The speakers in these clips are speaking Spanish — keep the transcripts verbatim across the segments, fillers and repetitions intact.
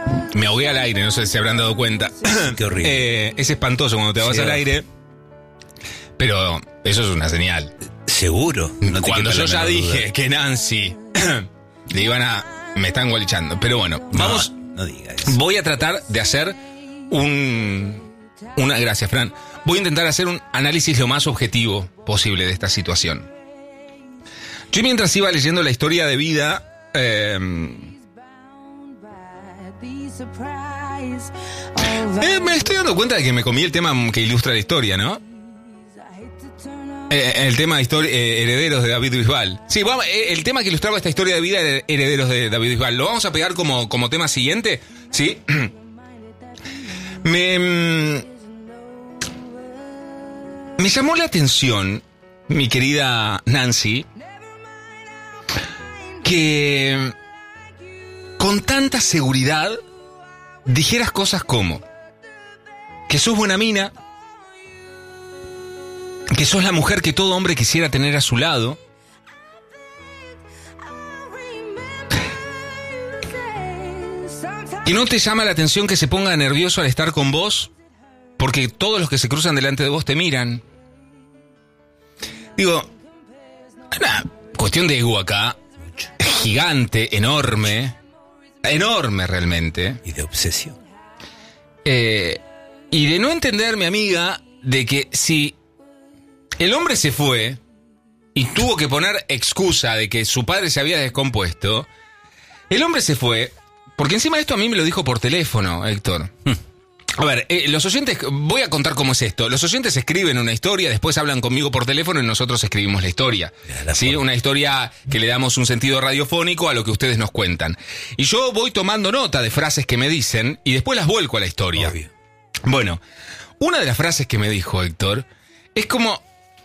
Me ahogué al aire, no sé si se habrán dado cuenta. Qué horrible. Eh, es espantoso cuando te vas Sí, al aire. Pero eso es una señal. Seguro. No te Cuando quepa yo la ya menor dije duda. que Nancy le iban a... Me están gualichando. Pero bueno, No, vamos... No diga eso. Voy a tratar de hacer un... Una, gracias, Fran. Voy a intentar hacer un análisis lo más objetivo posible de esta situación. Yo mientras iba leyendo la historia de vida... Eh, eh, me estoy dando cuenta de que me comí el tema que ilustra la historia, ¿no? Eh, el tema histori- eh, herederos de David Bisbal. Sí, vamos, eh, el tema que ilustraba esta historia de vida era herederos de David Bisbal. ¿Lo vamos a pegar como, como tema siguiente? Sí. Me, me llamó la atención, mi querida Nancy, que con tanta seguridad dijeras cosas como que sos buena mina, que sos la mujer que todo hombre quisiera tener a su lado, que no te llama la atención que se ponga nervioso al estar con vos, porque todos los que se cruzan delante de vos te miran. Digo, una cuestión de ego acá, gigante, enorme, enorme realmente. Y de obsesión. Eh, y de no entender, mi amiga, de que si el hombre se fue y tuvo que poner excusa de que su padre se había descompuesto, el hombre se fue, porque encima de esto a mí me lo dijo por teléfono, Héctor. A ver, eh, los oyentes, voy a contar cómo es esto. Los oyentes escriben una historia, después hablan conmigo por teléfono y nosotros escribimos la historia. ¿Sí? Una historia que le damos un sentido radiofónico a lo que ustedes nos cuentan. Y yo voy tomando nota de frases que me dicen y después las vuelco a la historia. Obvio. Bueno, una de las frases que me dijo Héctor es como...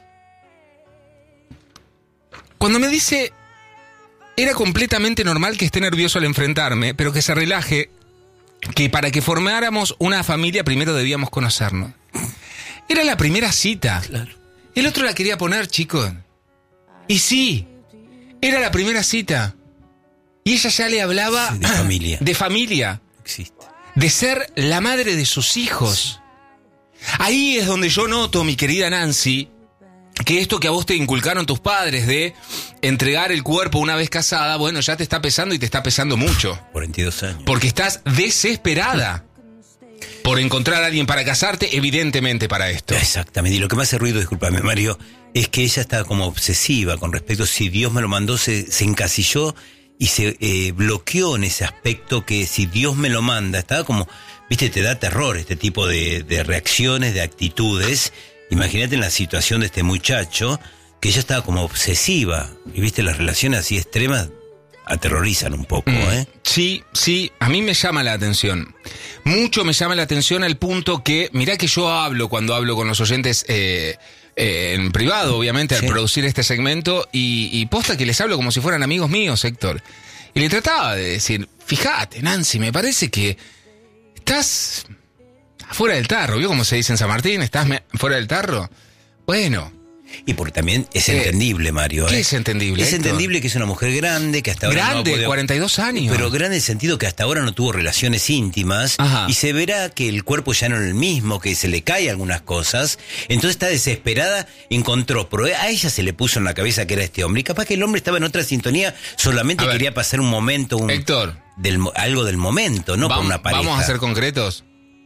Cuando me dice... Era completamente normal que esté nervioso al enfrentarme, pero que se relaje... que para que formáramos una familia primero debíamos conocernos. Era la primera cita. Claro. El otro la quería poner, chicos. Y sí, era la primera cita. Y ella ya le hablaba... Sí, de familia. De familia. Existe. De ser la madre de sus hijos. Ahí es donde yo noto, mi querida Nancy, que esto que a vos te inculcaron tus padres de entregar el cuerpo una vez casada, bueno, ya te está pesando y te está pesando mucho. cuarenta y dos años. Porque estás desesperada por encontrar a alguien para casarte, evidentemente para esto. Exactamente. Y lo que me hace ruido, discúlpame, Mario, es que ella estaba como obsesiva con respecto, si Dios me lo mandó, se, se encasilló y se eh, bloqueó en ese aspecto que si Dios me lo manda, estaba como, viste, te da terror este tipo de, de reacciones, de actitudes. Imagínate en la situación de este muchacho, que ella estaba como obsesiva. Y viste, las relaciones así extremas aterrorizan un poco, Mm, ¿eh? sí, sí, a mí me llama la atención. Mucho me llama la atención al punto que, mirá que yo hablo cuando hablo con los oyentes eh, eh, en privado, obviamente, al Sí. producir este segmento, y, y posta que les hablo como si fueran amigos míos, Héctor. Y le trataba de decir, fíjate, Nancy, me parece que estás fuera del tarro. ¿Vio cómo se dice en San Martín? ¿Estás me- fuera del tarro? Bueno... Y porque también es Eh, entendible, Mario. ¿qué ¿eh? es entendible, Es Héctor? entendible que es una mujer grande, que hasta ahora no ha Grande, podido- cuarenta y dos años. Pero grande en el sentido que hasta ahora no tuvo relaciones íntimas. Ajá. Y se verá que el cuerpo ya no es el mismo, que se le cae algunas cosas. Entonces está desesperada, encontró, pero a ella se le puso en la cabeza que era este hombre. Y capaz que el hombre estaba en otra sintonía, solamente A ver, quería pasar un momento, un, Héctor, del, mo- algo del momento, no por vamos, una pareja. vamos a ser concretos.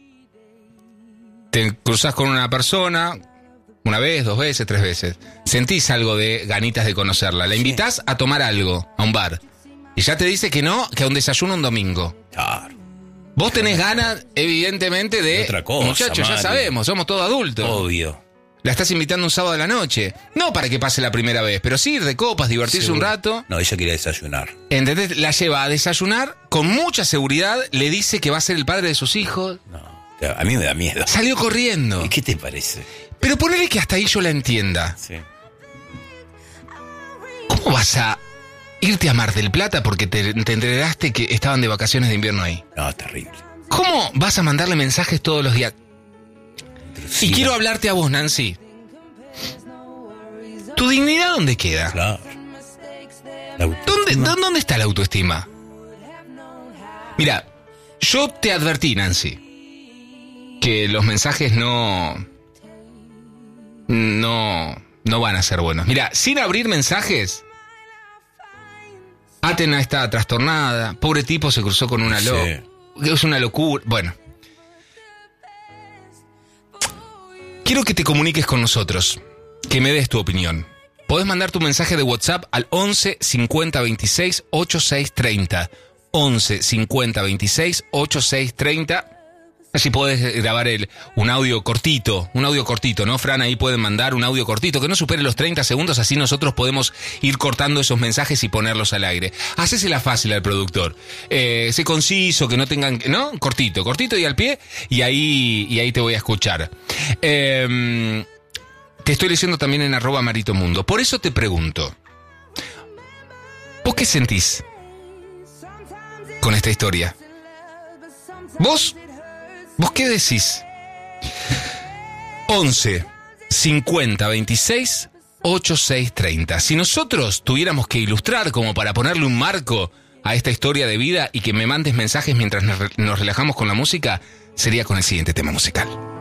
Te cruzás con una persona una vez, dos veces, tres veces. Sentís algo de ganitas de conocerla. La invitás a tomar algo, a un bar. Y ya te dice que no, que a un desayuno un domingo. Claro. Vos tenés ganas, evidentemente, de... De otra cosa, Muchachos, ya Mario. sabemos, somos todos adultos. Obvio. La estás invitando un sábado a la noche. No para que pase la primera vez, pero sí ir de copas, divertirse un Seguro. rato. No, ella quería desayunar. ¿Entendés? La lleva a desayunar, con mucha seguridad, le dice que va a ser el padre de sus hijos. No, a mí me da miedo. Salió corriendo. ¿Y qué te parece? Pero ponele que hasta ahí yo la entienda. Sí. ¿Cómo vas a irte a Mar del Plata porque te, te enteraste que estaban de vacaciones de invierno ahí? No, terrible. ¿Cómo vas a mandarle mensajes todos los días? Pero Y sí, quiero hablarte a vos, Nancy. ¿Tu dignidad dónde queda? Claro. La ¿Dónde, autoestima. dó- ¿Dónde está la autoestima? Mira, Yo te advertí, Nancy, que los mensajes no... No... No van a ser buenos. Mira, sin abrir mensajes... Atena está trastornada. Pobre tipo se cruzó con una loca. Sí. Es una locura. Bueno. Quiero que te comuniques con nosotros. Que me des tu opinión. Podés mandar tu mensaje de WhatsApp al once cincuenta veintiséis ochenta y seis treinta. once cincuenta veintiséis ochenta y seis treinta. Así podés grabar el, un audio cortito, un audio cortito, ¿no, Fran? Ahí pueden mandar un audio cortito que no supere los treinta segundos, así nosotros podemos ir cortando esos mensajes y ponerlos al aire. Hacésela fácil al productor. Eh, sé conciso, que no tengan... ¿No? Cortito, cortito y al pie, y ahí, y ahí te voy a escuchar. Eh, te estoy leyendo también en arroba maritomundo. Por eso te pregunto, ¿vos qué sentís con esta historia? ¿Vos? ¿Vos qué decís? once cincuenta veintiséis ochenta y seis treinta. Si nosotros tuviéramos que ilustrar como para ponerle un marco a esta historia de vida y que me mandes mensajes mientras nos relajamos con la música, sería con el siguiente tema musical.